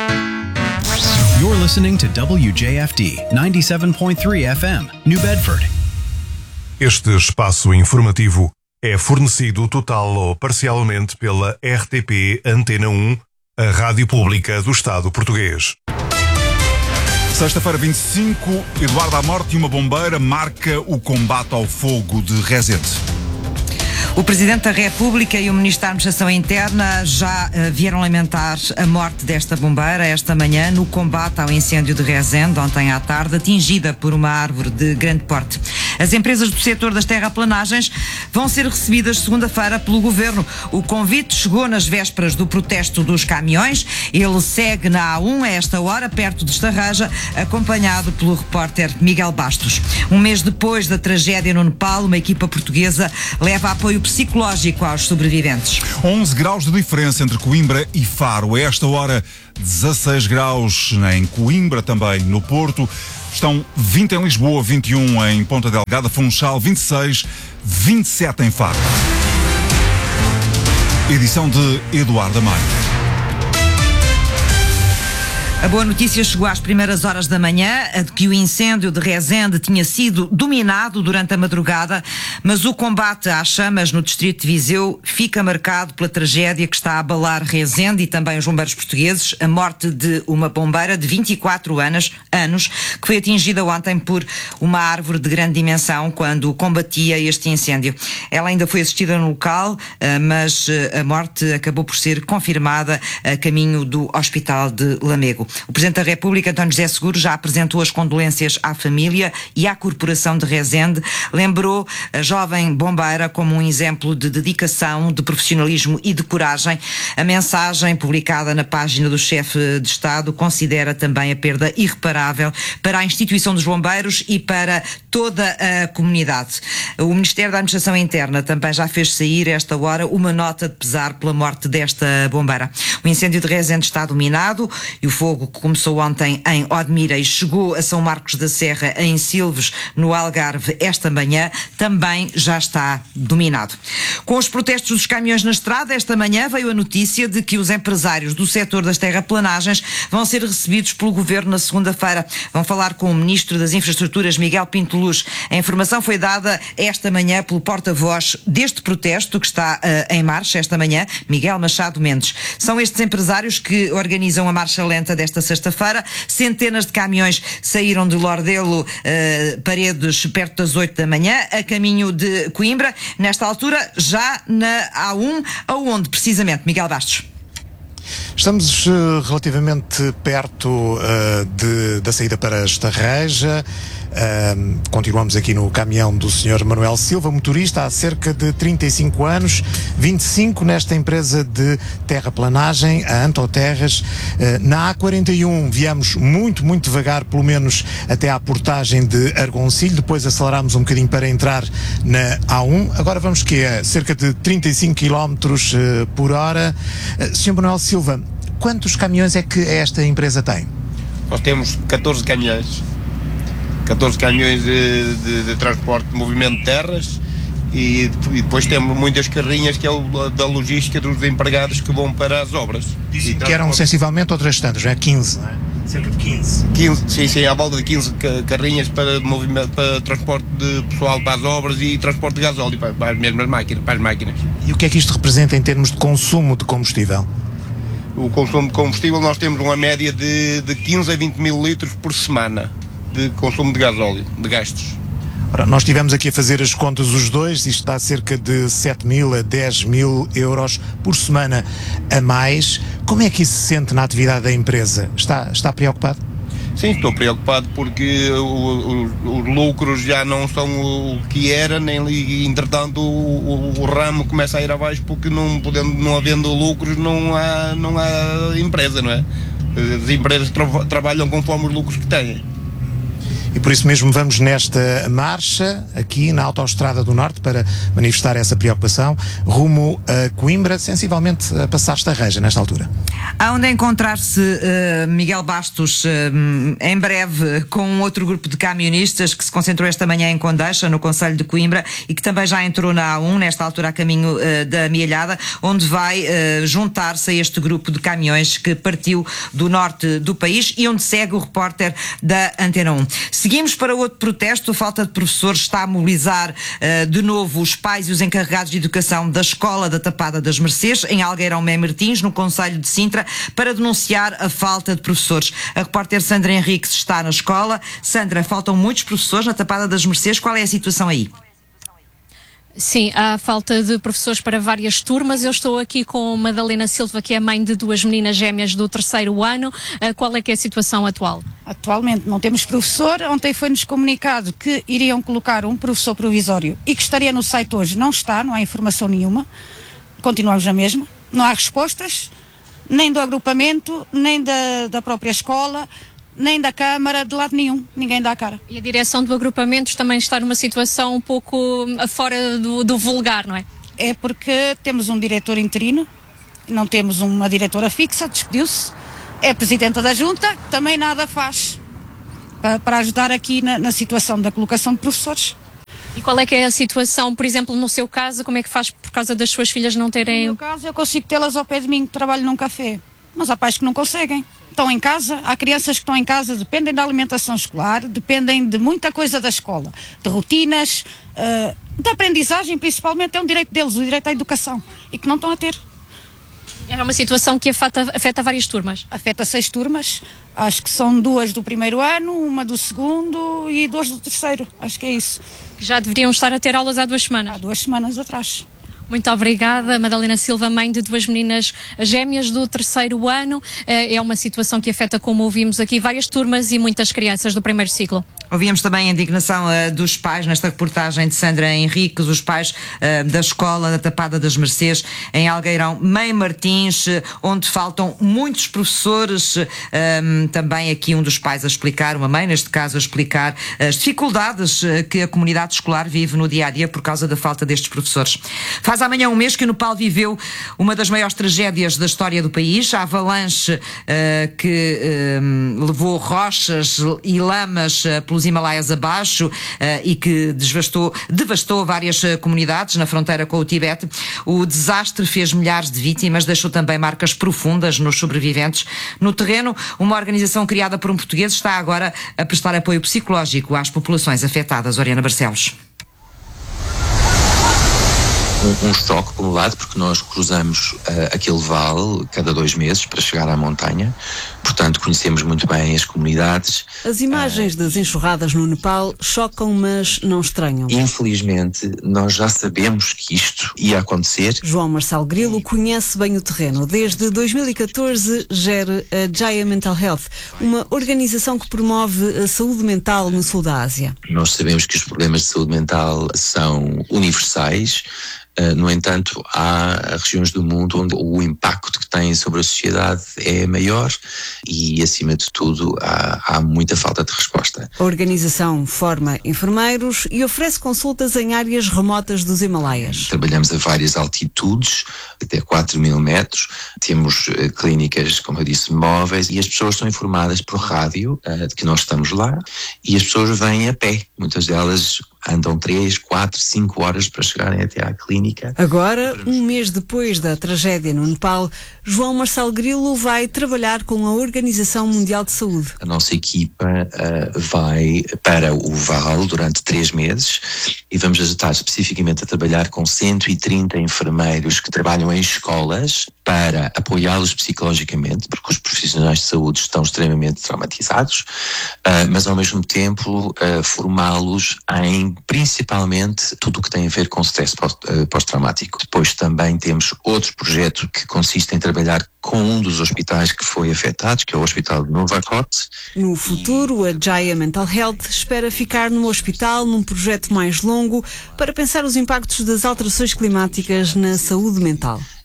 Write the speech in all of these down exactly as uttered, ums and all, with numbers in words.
You're listening to W J F D ninety-seven point three F M, New Bedford. Este espaço informativo é fornecido total ou parcialmente pela R T P Antena um, a rádio pública do Estado português. Sexta-feira, vinte e cinco, Eduardo à morte e uma bombeira marca o combate ao fogo de Rezende. O Presidente da República e o Ministro da Administração Interna já uh, vieram lamentar a morte desta bombeira esta manhã no combate ao incêndio de Rezende, ontem à tarde, atingida por uma árvore de grande porte. As empresas do setor das terraplanagens vão ser recebidas segunda-feira pelo Governo. O convite chegou nas vésperas do protesto dos caminhões. Ele segue na A um a esta hora, perto de Estarreja, acompanhado pelo repórter Miguel Bastos. Um mês depois da tragédia no Nepal, uma equipa portuguesa leva apoio psicológico aos sobreviventes. onze graus de diferença entre Coimbra e Faro. A esta hora, dezasseis graus em Coimbra, também no Porto. Estão vinte em Lisboa, vinte e um em Ponta Delgada, Funchal, vinte e seis, vinte e sete em Faro. Edição de Eduardo Amaro. A boa notícia chegou às primeiras horas da manhã, a de que o incêndio de Rezende tinha sido dominado durante a madrugada, mas o combate às chamas no distrito de Viseu fica marcado pela tragédia que está a abalar Rezende e também os bombeiros portugueses, a morte de uma bombeira de vinte e quatro anos, anos que foi atingida ontem por uma árvore de grande dimensão quando combatia este incêndio. Ela ainda foi assistida no local, mas a morte acabou por ser confirmada a caminho do Hospital de Lamego. O Presidente da República, António José Seguro, já apresentou as condolências à família e à Corporação de Rezende. Lembrou a jovem bombeira como um exemplo de dedicação, de profissionalismo e de coragem. A mensagem publicada na página do chefe de Estado considera também a perda irreparável para a instituição dos bombeiros e para toda a comunidade. O Ministério da Administração Interna também já fez sair, a esta hora, uma nota de pesar pela morte desta bombeira. O incêndio de Rezende está dominado e o fogo que começou ontem em Odmira e chegou a São Marcos da Serra, em Silves, no Algarve, esta manhã, também já está dominado. Com os protestos dos caminhões na estrada, esta manhã veio a notícia de que os empresários do setor das terraplanagens vão ser recebidos pelo Governo na segunda-feira. Vão falar com o Ministro das Infraestruturas, Miguel Pinto Luz. A informação foi dada esta manhã pelo porta-voz deste protesto que está uh, em marcha esta manhã, Miguel Machado Mendes. São estes empresários que organizam a marcha lenta desta sexta-feira. Centenas de caminhões saíram de Lordelo, uh, Paredes, perto das oito da manhã, a caminho de Coimbra. Nesta altura, já na A um, aonde precisamente, Miguel Bastos? Estamos uh, relativamente perto uh, de, da saída para Estarreja. Uh, continuamos aqui no caminhão do senhor Manuel Silva, motorista há cerca de trinta e cinco anos, vinte e cinco nesta empresa de terraplanagem, a Antoterras. Uh, na A quarenta e um viemos muito, muito devagar, pelo menos até à portagem de Argoncilho, depois acelerámos um bocadinho para entrar na A um. Agora vamos que é cerca de trinta e cinco quilómetros uh, por hora. Uh, senhor Manuel Silva, quantos caminhões é que esta empresa tem? Nós temos catorze caminhões. catorze caminhões de, de, de transporte de movimento de terras e, e depois temos muitas carrinhas que é o da logística dos empregados que vão para as obras. E que eram sensivelmente outras tantas, não é? quinze, não é? Cerca de quinze. quinze, sim, sim, à volta de quinze carrinhas para, movimento, para transporte de pessoal para as obras e transporte de gasóleo para, para as mesmas máquinas, para as máquinas. E o que é que isto representa em termos de consumo de combustível? O consumo de combustível, nós temos uma média de, de quinze a vinte mil litros por semana de consumo de gasóleo, de gastos. Ora, nós estivemos aqui a fazer as contas os dois, isto dá cerca de sete mil a dez mil euros por semana a mais. Como é que isso se sente na atividade da empresa? Está, está preocupado? Sim, estou preocupado porque o, o, os lucros já não são o que era, nem entretanto o, o, o ramo começa a ir abaixo porque não, podendo, não havendo lucros não há, não há empresa, não é? As empresas tra- trabalham conforme os lucros que têm. e por isso mesmo vamos nesta marcha aqui na Autoestrada do Norte para manifestar essa preocupação rumo a Coimbra, sensivelmente a passar Estarreja nesta altura. Há onde encontrar-se uh, Miguel Bastos uh, em breve com um outro grupo de camionistas que se concentrou esta manhã em Condeixa, no concelho de Coimbra, e que também já entrou na A um, nesta altura a caminho uh, da Amealhada, onde vai uh, juntar-se a este grupo de caminhões que partiu do norte do país e onde segue o repórter da Antena um. Seguimos para outro protesto. A falta de professores está a mobilizar uh, de novo os pais e os encarregados de educação da Escola da Tapada das Mercês, em Algueirão Mem Martins, no concelho de Sintra, para denunciar a falta de professores. A repórter Sandra Henriques está na escola. Sandra, faltam muitos professores na Tapada das Mercês. Qual é a situação aí? Sim, há falta de professores para várias turmas. Eu estou aqui com Madalena Silva, que é mãe de duas meninas gêmeas do terceiro ano. Qual é que é a situação atual? Atualmente não temos professor. Ontem foi-nos comunicado que iriam colocar um professor provisório e que estaria no site hoje. Não está, não há informação nenhuma. Continuamos na mesma. Não há respostas, nem do agrupamento, nem da, da própria escola, nem da Câmara, de lado nenhum, ninguém dá a cara. E a direção do agrupamento também está numa situação um pouco fora do, do vulgar, não é? É porque temos um diretor interino, não temos uma diretora fixa, despediu-se, é presidenta da junta, também nada faz para, para ajudar aqui na, na situação da colocação de professores. E qual é que é a situação, por exemplo, no seu caso, como é que faz por causa das suas filhas não terem... No meu caso, eu consigo tê-las ao pé de mim, que trabalho num café, mas há pais que não conseguem. Estão em casa, há crianças que estão em casa, dependem da alimentação escolar, dependem de muita coisa da escola, de rotinas, uh, de aprendizagem, principalmente, é um direito deles, o direito à educação, e que não estão a ter. É uma situação que afeta, afeta várias turmas? Afeta seis turmas, acho que são duas do primeiro ano, uma do segundo e duas do terceiro, acho que é isso. Que já deveriam estar a ter aulas há duas semanas? Há duas semanas atrás. Muito obrigada, Madalena Silva, mãe de duas meninas gêmeas do terceiro ano. É uma situação que afeta, como ouvimos aqui, várias turmas e muitas crianças do primeiro ciclo. Ouvíamos também a indignação uh, dos pais nesta reportagem de Sandra Henriques, os pais uh, da Escola da Tapada das Mercês, em Algueirão Mem Martins, uh, onde faltam muitos professores. Uh, um, também aqui um dos pais a explicar, uma mãe neste caso, a explicar as dificuldades uh, que a comunidade escolar vive no dia a dia por causa da falta destes professores. Faz amanhã um mês que o Nepal viveu uma das maiores tragédias da história do país, a avalanche uh, que uh, levou rochas e lamas uh, pelos Himalaias abaixo uh, e que devastou, devastou várias uh, comunidades na fronteira com o Tibete. O desastre fez milhares de vítimas, deixou também marcas profundas nos sobreviventes. No terreno, uma organização criada por um português está agora a prestar apoio psicológico às populações afetadas. Oriana Barcelos. Um, um choque, por um lado, porque nós cruzamos uh, aquele vale cada dois meses para chegar à montanha, portanto conhecemos muito bem as comunidades. As imagens uh, das enxurradas no Nepal chocam, mas não estranham. Infelizmente, nós já sabemos que isto ia acontecer. João Marçal Grilo conhece bem o terreno. Desde dois mil e catorze gera a Jaya Mental Health, uma organização que promove a saúde mental no sul da Ásia. Nós sabemos que os problemas de saúde mental são universais. Uh, no entanto, há regiões do mundo onde o impacto que têm sobre a sociedade é maior e, acima de tudo, há, há muita falta de resposta. A organização forma enfermeiros e oferece consultas em áreas remotas dos Himalaias. Trabalhamos a várias altitudes, até quatro mil metros. Temos uh, clínicas, como eu disse, móveis, e as pessoas são informadas por rádio uh, de que nós estamos lá, e as pessoas vêm a pé. Muitas delas andam três, quatro, cinco horas para chegarem até à clínica. Agora, um mês depois da tragédia no Nepal, João Marçal Grilo vai trabalhar com a Organização Mundial de Saúde. A nossa equipa uh, vai para o vale durante três meses e vamos estar especificamente a trabalhar com cento e trinta enfermeiros que trabalham em escolas para apoiá-los psicologicamente, porque os profissionais de saúde estão extremamente traumatizados, uh, mas ao mesmo tempo uh, formá-los em principalmente tudo o que tem a ver com stress pós-traumático. Depois também temos outro projeto que consiste em trabalhar com um dos hospitais que foi afetado, que é o Hospital de Novakot. No futuro, a Jaya Mental Health espera ficar no hospital num projeto mais longo para pensar os impactos das alterações climáticas na saúde mental.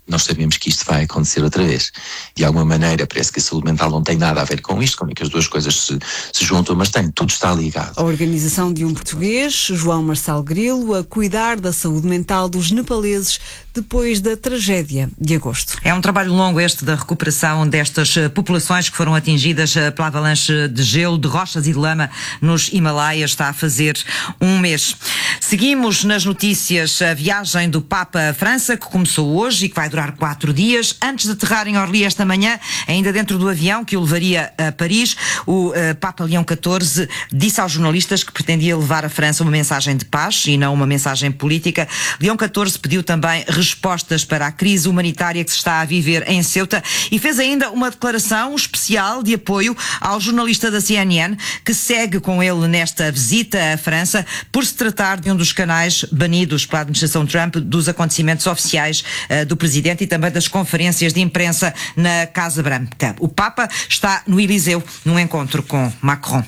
nós sabemos que isto vai acontecer outra vez. De alguma maneira, parece que a saúde mental não tem nada a ver com isto, como é que as duas coisas se, se juntam, mas tem, tudo está ligado. A organização de um português, João Marçal Grilo, a cuidar da saúde mental dos nepaleses depois da tragédia de agosto. É um trabalho longo este da recuperação destas populações que foram atingidas pela avalanche de gelo, de rochas e de lama nos Himalaias. Está a fazer um mês. Seguimos nas notícias a viagem do Papa à França, que começou hoje e que vai durar quatro dias. Antes de aterrar em Orly esta manhã, ainda dentro do avião que o levaria a Paris, o uh, Papa Leão catorze disse aos jornalistas que pretendia levar à França uma mensagem de paz e não uma mensagem política. Leão catorze pediu também respostas para a crise humanitária que se está a viver em Ceuta e fez ainda uma declaração especial de apoio ao jornalista da C N N que segue com ele nesta visita à França por se tratar de um dos canais banidos pela administração Trump dos acontecimentos oficiais uh, do presidente e também das conferências de imprensa na Casa Branca. O Papa está no Eliseu num encontro com Macron.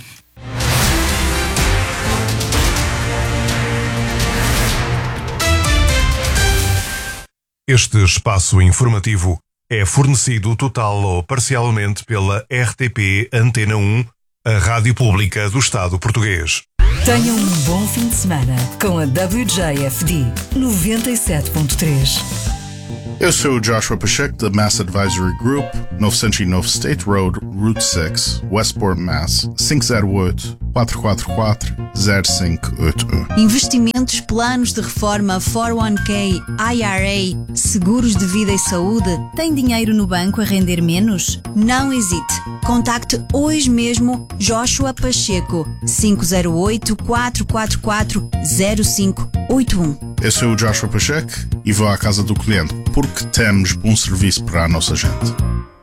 Este espaço informativo é fornecido total ou parcialmente pela R T P Antena um, a Rádio Pública do Estado Português. Tenham um bom fim de semana com a W J F D noventa e sete ponto três. Eu sou o Joshua Pacheco da Mass Advisory Group, novecentos e nove State Road, Route seis, Westport, Mass. cinco zero oito, quatro quatro quatro, zero cinco oito um. Investimentos, planos de reforma, quatro um K, I R A, seguros de vida e saúde. Tem dinheiro no banco a render menos? Não hesite. Contacte hoje mesmo Joshua Pacheco, cinco zero oito, quatro quatro quatro, zero cinco oito um. Eu sou o Joshua Pacheco e vou à casa do cliente porque temos bom serviço para a nossa gente.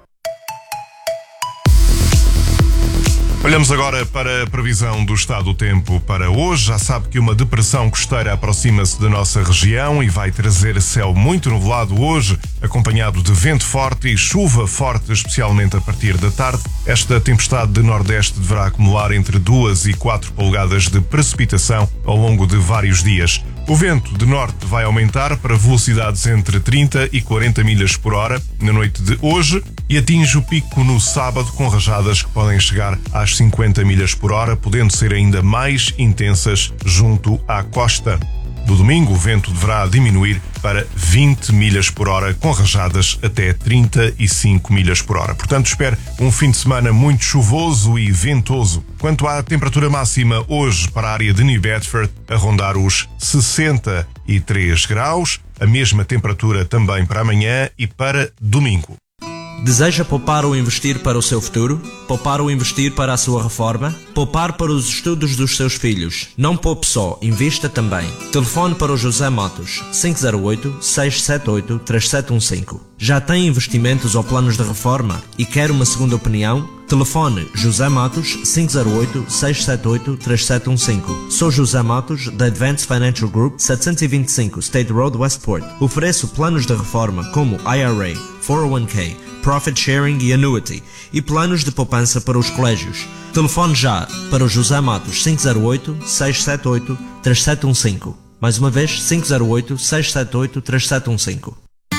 Olhamos agora para a previsão do estado do tempo para hoje. Já sabe que uma depressão costeira aproxima-se da nossa região e vai trazer céu muito nublado hoje, acompanhado de vento forte e chuva forte, especialmente a partir da tarde. Esta tempestade de nordeste deverá acumular entre duas e quatro polegadas de precipitação ao longo de vários dias. O vento de norte vai aumentar para velocidades entre trinta e quarenta milhas por hora na noite de hoje e atinge o pico no sábado com rajadas que podem chegar às cinquenta milhas por hora, podendo ser ainda mais intensas junto à costa. No domingo, o vento deverá diminuir para vinte milhas por hora, com rajadas até trinta e cinco milhas por hora. Portanto, espere um fim de semana muito chuvoso e ventoso. Quanto à temperatura máxima hoje para a área de New Bedford, a rondar os sessenta e três graus, a mesma temperatura também para amanhã e para domingo. Deseja poupar ou investir para o seu futuro? Poupar ou investir para a sua reforma? Poupar para os estudos dos seus filhos? Não poupe só, invista também. Telefone para o José Matos, cinco zero oito, seis sete oito, três sete um cinco. Já tem investimentos ou planos de reforma e quer uma segunda opinião? Telefone José Matos, cinco zero oito, seis sete oito, três sete um cinco. Sou José Matos, da Advanced Financial Group, setecentos e vinte e cinco State Road, Westport. Ofereço planos de reforma como I R A, quatro um K, Profit Sharing e Annuity e planos de poupança para os colégios. Telefone já para o José Matos, cinco zero oito, seis sete oito, três sete um cinco. Mais uma vez, cinco zero oito, seis sete oito, três sete um cinco.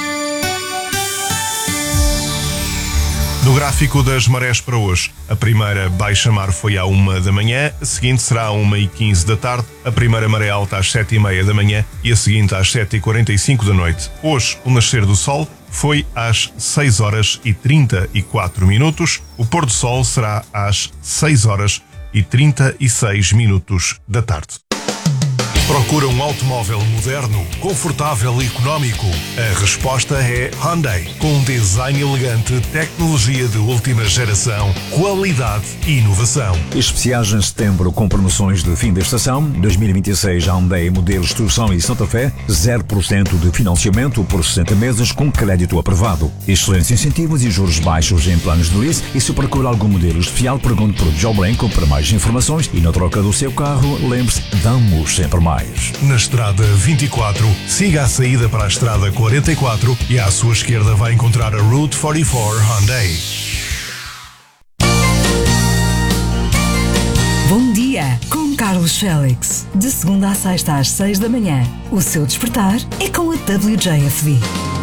No gráfico das marés para hoje, a primeira baixa mar foi à uma da manhã, a seguinte será à uma e quinze da tarde, a primeira maré alta às sete e meia da manhã e a seguinte às sete e quarenta e cinco da noite. Hoje, o nascer do sol foi às seis horas e trinta e quatro minutos, o pôr do sol será às seis horas e trinta e seis minutos da tarde. Procura um automóvel moderno, confortável e económico? A resposta é Hyundai. Com um design elegante, tecnologia de última geração, qualidade e inovação. Especiais em setembro com promoções de fim da estação. dois mil e vinte e seis Hyundai modelos Tucson e Santa Fé, zero por cento de financiamento por sessenta meses com crédito aprovado. Excelentes incentivos e juros baixos em planos de lease. E se procura algum modelo especial, pergunte por Joe Blanco para mais informações. E na troca do seu carro, lembre-se, damos sempre mais. Na estrada vinte e quatro, siga a saída para a estrada quarenta e quatro e à sua esquerda vai encontrar a Route quarenta e quatro Hyundai. Bom dia com Carlos Félix. De segunda a sexta às seis da manhã. O seu despertar é com a W J F D.